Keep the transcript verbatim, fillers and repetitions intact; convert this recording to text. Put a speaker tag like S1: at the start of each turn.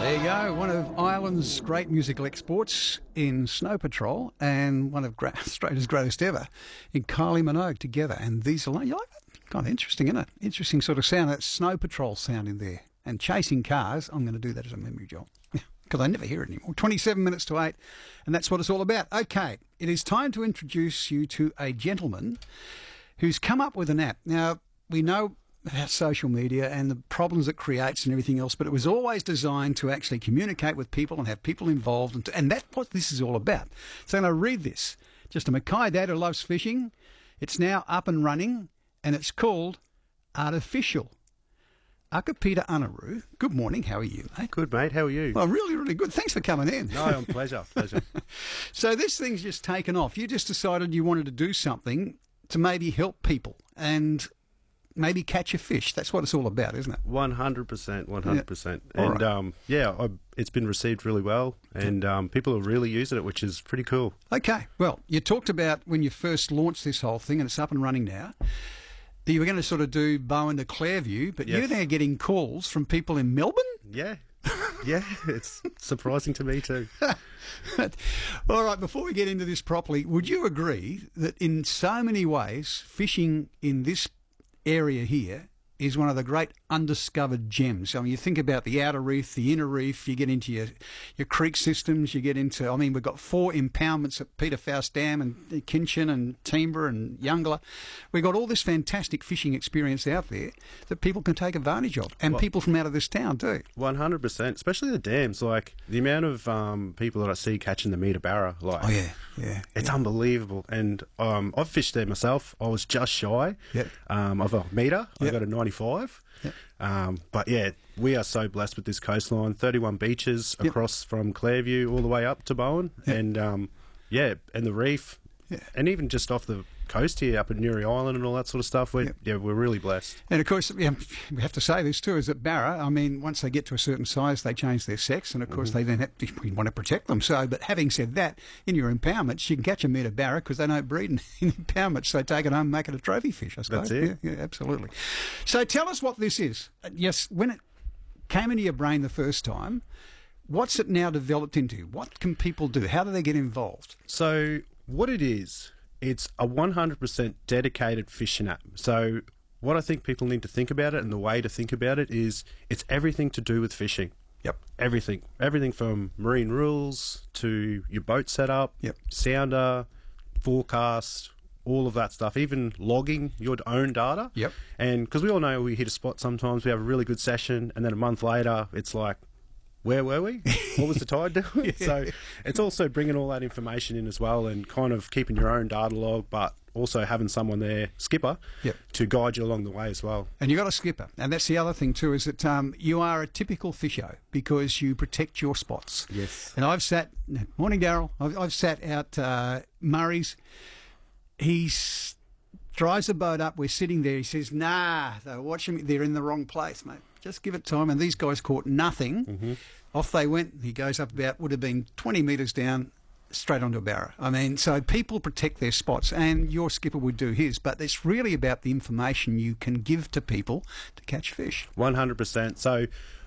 S1: There you go, one of Ireland's great musical exports in Snow Patrol and one of Australia's greatest ever in Kylie Minogue together. And these alone, you like that? Kind of interesting, isn't it? Interesting sort of sound, that Snow Patrol sound in there. And Chasing Cars, I'm going to do that as a memory job because I never hear it anymore. twenty-seven minutes to eight, and that's what it's all about. Okay, it is time to introduce you to a gentleman who's come up with an app. Now, we know about social media and the problems it creates and everything else, but it was always designed to actually communicate with people and have people involved, and, to, and that's what this is all about. So I'm going to read this. Just a Mackay dad who loves fishing. It's now up and running, and it's called Artificial. Akapita Anaru, good morning. How are you, mate?
S2: Good, mate. How are you?
S1: Well, really, really good. Thanks for coming in.
S2: No, I'm pleasure, pleasure.
S1: So this thing's just taken off. You just decided you wanted to do something to maybe help people and maybe catch a fish. That's what it's all about, isn't it?
S2: one hundred percent, one hundred percent.
S1: Yeah.
S2: And,
S1: right.
S2: um, yeah, I, it's been received really well, and um, people are really using it, which is pretty cool.
S1: Okay. Well, you talked about when you first launched this whole thing, and it's up and running now, that you were going to sort of do Bowen to Clairview, but
S2: Yes.
S1: you're now getting calls from people in Melbourne?
S2: Yeah. Yeah, it's surprising to me too.
S1: All right, before we get into this properly, would you agree that in so many ways, fishing in this area here is one of the great undiscovered gems? I mean, you think about the outer reef, the inner reef, you get into your, your creek systems, you get into, I mean, we've got four impoundments at Peter Faust Dam and Kinchin and Teembra and Youngler. We've got all this fantastic fishing experience out there that people can take advantage of, and
S2: Well,
S1: people from out of this town too.
S2: one hundred percent, especially the dams. Like, the amount of um, people that I see catching the meter barra, like,
S1: Oh, yeah, yeah.
S2: it's
S1: yeah.
S2: unbelievable. And um, I've fished there myself. I was just shy
S1: Yep.
S2: um, of a meter. I
S1: Yep.
S2: got a ninety-five.
S1: Yep.
S2: Um, but yeah, we are so blessed with this coastline. thirty-one beaches
S1: Yep.
S2: across from Clairview all the way up to Bowen.
S1: Yep.
S2: And um, yeah, and the reef.
S1: Yeah.
S2: And even just off the coast here, up at Newry Island and all that sort of stuff. We're,
S1: Yep.
S2: Yeah, we're really blessed.
S1: And of course, yeah, we have to say this too, is that Barra, I mean, once they get to a certain size, they change their sex, and of course
S2: Mm-hmm.
S1: they then have to, we want to protect them. So, but having said that, in your impoundments, you can catch a meter Barra because they don't breed in, in impoundments, so take it home and make it a trophy fish, I suppose.
S2: That's it.
S1: Yeah, yeah, absolutely. So tell us what this is. Uh, Yes, when it came into your brain the first time, what's it now developed into? What can people do? How do they get involved?
S2: So what it is, it's a one hundred percent dedicated fishing app. So what I think people need to think about it, and the way to think about it is, it's everything to do with fishing.
S1: Yep.
S2: Everything. Everything from marine rules to your boat setup,
S1: Yep.
S2: sounder, forecast, all of that stuff, even logging your own data.
S1: Yep.
S2: And because we all know we hit a spot sometimes, we have a really good session, and then a month later, it's like, where were we? What was the tide doing?
S1: Yeah.
S2: So it's also bringing all that information in as well, and kind of keeping your own data log, but also having someone there, skipper,
S1: Yep.
S2: to guide you along the way as well.
S1: And you got a skipper, and that's the other thing too, is that um, you are a typical fisho because you protect your spots.
S2: Yes.
S1: And I've sat, morning Daryl, I've, I've sat out uh, Murray's. He drives the boat up. We're sitting there. He says, "Nah, they're watching me. They're in the wrong place, mate. Just give it time." And these guys caught nothing.
S2: Mm-hmm.
S1: Off they went. He goes up about, would have been twenty metres down, straight onto a barra. I mean, so people protect their spots, and your skipper would do his, but it's really about the information you can give to people to catch fish.
S2: one hundred percent. So